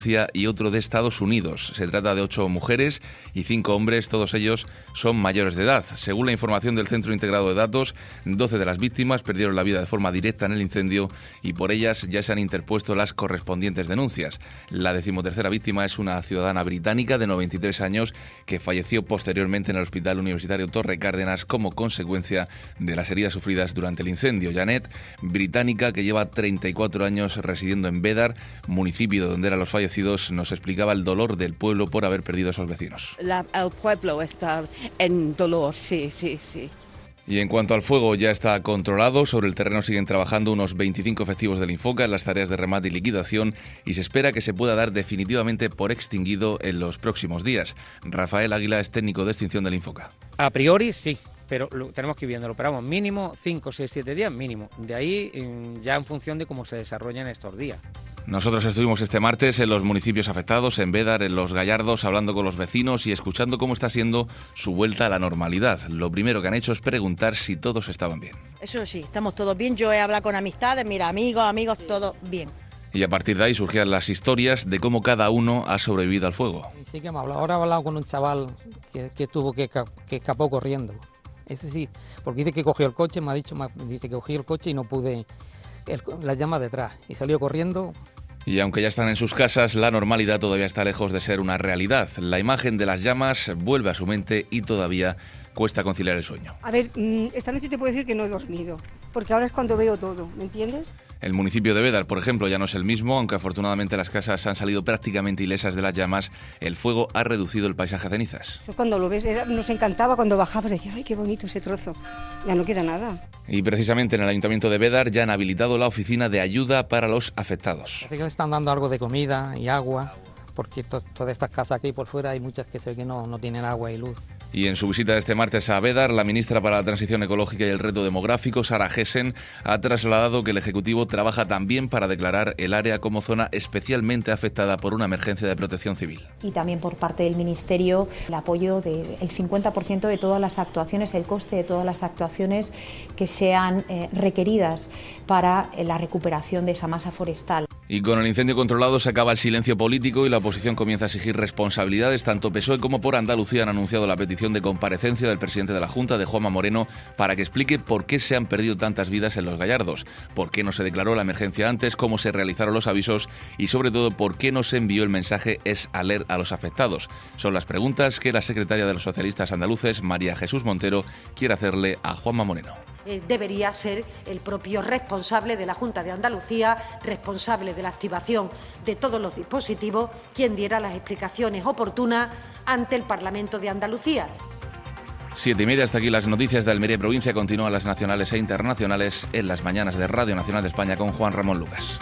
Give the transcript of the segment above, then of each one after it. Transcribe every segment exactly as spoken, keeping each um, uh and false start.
y otro de Estados Unidos. Se trata de ocho mujeres y cinco hombres, todos ellos son mayores de edad. Según la información del Centro Integrado de Datos, doce de las víctimas perdieron la vida de forma directa en el incendio y por ellas ya se han interpuesto las correspondientes denuncias. La decimotercera víctima es una ciudadana británica de noventa y tres años que falleció posteriormente en el Hospital Universitario Torre Cárdenas como consecuencia de las heridas sufridas durante el incendio. Janet, británica que lleva treinta y cuatro años residiendo en Bédar, municipio donde eran los fallecidos, nos explicaba el dolor del pueblo por haber perdido a esos vecinos. La, el pueblo está en dolor, sí, sí, sí. Y en cuanto al fuego, ya está controlado. Sobre el terreno siguen trabajando unos veinticinco efectivos del Infoca en las tareas de remate y liquidación y se espera que se pueda dar definitivamente por extinguido en los próximos días. Rafael Águila es técnico de extinción del Infoca. A priori sí, pero lo tenemos que ir viendo, lo operamos mínimo cinco, seis, siete días mínimo. De ahí ya en función de cómo se desarrollan estos días. Nosotros estuvimos este martes en los municipios afectados, en Bédar, en Los Gallardos, hablando con los vecinos y escuchando cómo está siendo su vuelta a la normalidad. Lo primero que han hecho es preguntar si todos estaban bien. Eso sí, estamos todos bien. Yo he hablado con amistades, mira, amigos, amigos, todo bien. Y a partir de ahí surgían las historias de cómo cada uno ha sobrevivido al fuego. Sí que hemos hablado. Ahora he hablado con un chaval que, que tuvo que, que escapó corriendo. Ese sí, porque dice que cogió el coche, me ha dicho, me dice que cogió el coche y no pude, el, las llamas detrás, y salió corriendo. Y aunque ya están en sus casas, la normalidad todavía está lejos de ser una realidad. La imagen de las llamas vuelve a su mente y todavía cuesta conciliar el sueño. A ver, esta noche te puedo decir que no he dormido, porque ahora es cuando veo todo, ¿me entiendes? El municipio de Bédar, por ejemplo, ya no es el mismo, aunque afortunadamente las casas han salido prácticamente ilesas de las llamas, el fuego ha reducido el paisaje a cenizas. Eso cuando lo ves, era, nos encantaba cuando bajabas, decías, ay, qué bonito ese trozo, ya no queda nada. Y precisamente en el Ayuntamiento de Bédar ya han habilitado la oficina de ayuda para los afectados. Parece que le están dando algo de comida y agua, porque to- todas estas casas aquí por fuera hay muchas que se ve que no, no tienen agua y luz. Y en su visita este martes a Bédar, la ministra para la Transición Ecológica y el Reto Demográfico, Sara Gessen, ha trasladado que el Ejecutivo trabaja también para declarar el área como zona especialmente afectada por una emergencia de protección civil. Y también por parte del Ministerio el apoyo del cincuenta por ciento de todas las actuaciones, el coste de todas las actuaciones que sean eh, requeridas para eh, la recuperación de esa masa forestal. Y con el incendio controlado se acaba el silencio político y la oposición comienza a exigir responsabilidades. Tanto P S O E como por Andalucía han anunciado la petición de comparecencia del presidente de la Junta, de Juanma Moreno, para que explique por qué se han perdido tantas vidas en Los Gallardos, por qué no se declaró la emergencia antes, cómo se realizaron los avisos y sobre todo por qué no se envió el mensaje Es Alert a los afectados. Son las preguntas que la secretaria de los socialistas andaluces, María Jesús Montero, quiere hacerle a Juanma Moreno. Eh, debería ser el propio responsable de la Junta de Andalucía, responsable de la activación de todos los dispositivos, quien diera las explicaciones oportunas ante el Parlamento de Andalucía. Siete y media, hasta aquí las noticias de Almería y provincia. Continúan las nacionales e internacionales en las mañanas de Radio Nacional de España con Juan Ramón Lucas.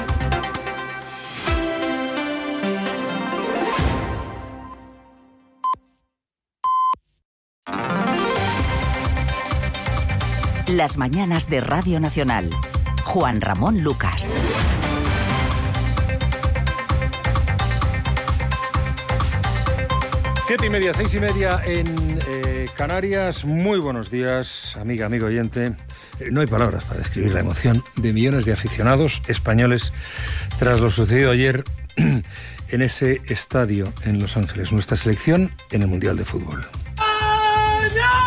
Las mañanas de Radio Nacional. Juan Ramón Lucas. Siete y media, seis y media en eh, Canarias. Muy buenos días, amiga, amigo oyente. Eh, no hay palabras para describir la emoción de millones de aficionados españoles tras lo sucedido ayer en ese estadio en Los Ángeles. Nuestra selección en el Mundial de Fútbol. ¡España!